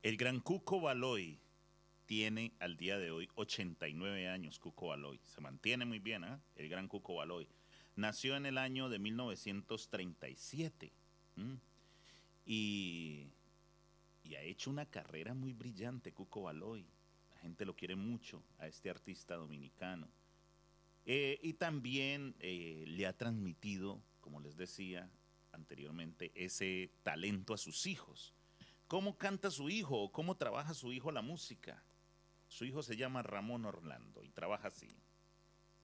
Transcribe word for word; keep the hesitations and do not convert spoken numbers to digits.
El gran Cuco Baloy tiene al día de hoy ochenta y nueve años. Cuco Baloy se mantiene muy bien, ¿eh? El gran Cuco Baloy nació en el año de mil novecientos treinta y siete. ¿m? y, y ha hecho una carrera muy brillante Cuco Baloy. La gente lo quiere mucho a este artista dominicano. Eh, y también eh, le ha transmitido, como les decía anteriormente, ese talento a sus hijos. ¿Cómo canta su hijo? ¿Cómo trabaja su hijo la música? Su hijo se llama Ramón Orlando y trabaja así.